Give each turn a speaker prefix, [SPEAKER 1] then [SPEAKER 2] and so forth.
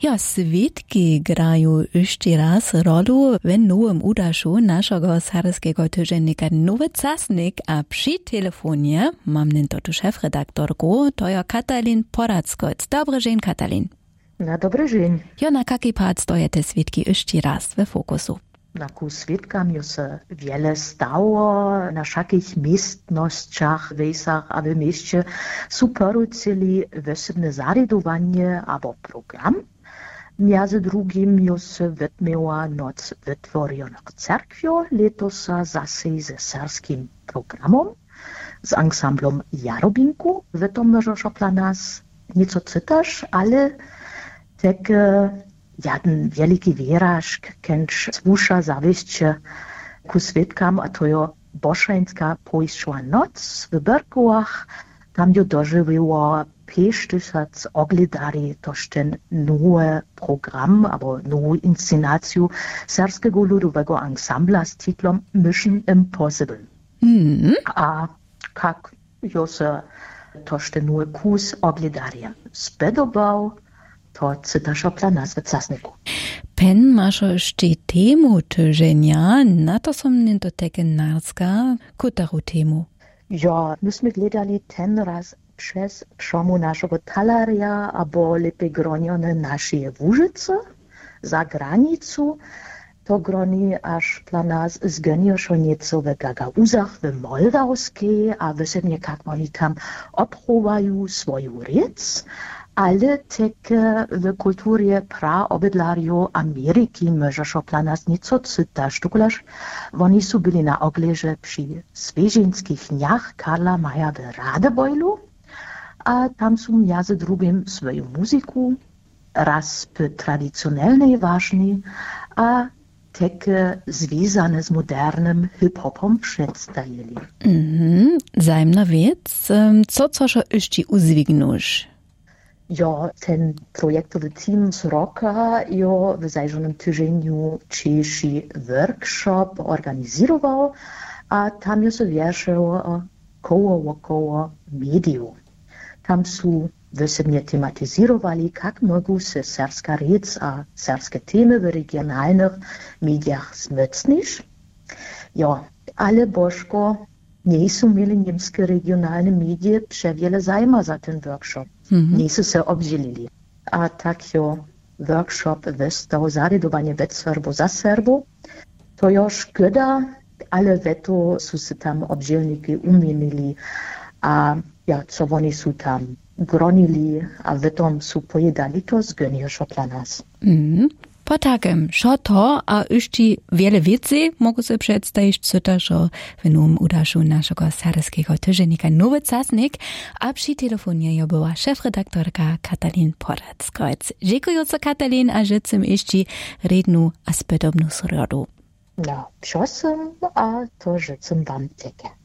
[SPEAKER 1] Ja, switki grają jeszcze raz rolu w nowym udaszu naszego sarskiego tygodnika Nowy Czasnik, a przy telefonie mam tu szefredaktorku, to ja Katalin Porackoc. Dobry dzień, Katalin.
[SPEAKER 2] Na dobry dzień.
[SPEAKER 1] Ja, na jaki pad stoją te switki jeszcze raz w fokusu?
[SPEAKER 2] Na ku switkam już se wiele stało, na wszakich miejscnościach, wejsach, a w mieście są porucili wesebne zaridowanie albo program. Między drugim już se wytmiała noc wytworzonych cerkwią, letos zase ze serskim programem, z ansamblem Jarobinku. W tym możesz dla nas nieco czytać, ale tak jeden wielki wyrażk, kęcz słusza zawieście ku switkam, a to jo Boszańska pójściła noc w Berkołach. Tam jo dożywiło 5000 oglądali toż ten nowy program, albo nową inscenację serskiego ludowego ansambla z tytułem Mission Impossible. A jak jo se toż ten nowy kurs oglądali spodobał, to cytasz dla nas w Czasniku.
[SPEAKER 1] Pen masz jeszcze temu tyżenia, na to są nie to takie narska, kutaru temu.
[SPEAKER 2] Ja, myśmy gledali ten raz przez przomu naszego talaria, albo lepiej gronione nasze Łużyce, za granicą. To groni aż dla nas zgonioszo nieco w Gagauzach w Moldawskiej, a wysebnie jak oni tam opróbają swoją rzecz. Ale tak w kulturze praobydlarju Ameryki możesz dla nas nieco czytać. Tukulaż oni są byli na ogleże przy Świeżyńskich dniach Karla Maja w Radebojlu, a tam są między drugim swoją muzyku, raz tradycjonalnej ważnej, a tak związane z modernym hip-hopem przedstawili.
[SPEAKER 1] Zajemna wiec. Co jeszcze uzwignusz?
[SPEAKER 2] Ja, ten projektowy team z Roka jo w zajrzonym tygodniu czeski workshop organizował, a tam jo se wierzał koło mediów. Tam są wysebnie tematyzowali, jak mogą się serska rzecz a serskie temy w regionalnych mediach zmocnić. Ja, ale bożko nie są mieli niemskie regionalne media przewiele zajma za ten workshop. Nie są się obdzielili. A tak jo workshop wystał zaridowanie we Serbo za Serbo. To jo szkoda, ale weto są się tam obdzielniki umienili, a ja, co oni są tam gronili, a w tym są pojedali, to zgonioszo dla nas.
[SPEAKER 1] Po takem, šo to, a jeszcze wiele więcej mogę sobie przedstawić, co to, że w nowym udaszu naszego sarskiego tygodnika Nowy Czasnik, a przy telefonie była szefredaktorka Katalin Porackoc. Dziękuję za Katalin, a życzę jeszcze redną a spodobną środu.
[SPEAKER 2] No, przosem, a to życzę wam takie.